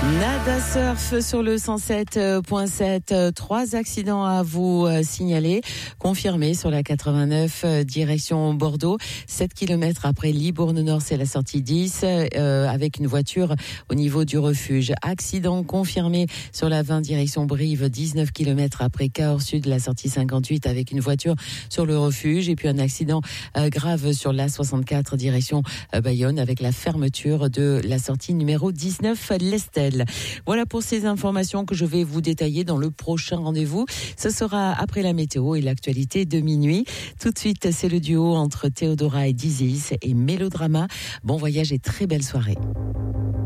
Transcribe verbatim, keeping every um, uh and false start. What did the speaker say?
Nada Surf sur le cent sept virgule sept. Trois accidents à vous signaler. Confirmés sur la quatre-vingt-neuf direction Bordeaux. sept kilomètres après Libourne-Nord, c'est la sortie dix, euh, avec une voiture au niveau du refuge. Accident confirmé sur la vingt direction Brive, dix-neuf kilomètres après Cahors Sud, la sortie cinquante-huit, avec une voiture sur le refuge. Et puis un accident euh, grave sur la soixante-quatre direction euh, Bayonne, avec la fermeture de la sortie numéro dix-neuf l'Estelle. Voilà pour ces informations que je vais vous détailler dans le prochain rendez-vous. Ce sera après la météo et l'actualité de minuit. Tout de suite, c'est le duo entre Théodora et Dizis et Mélodrama. Bon voyage et très belle soirée.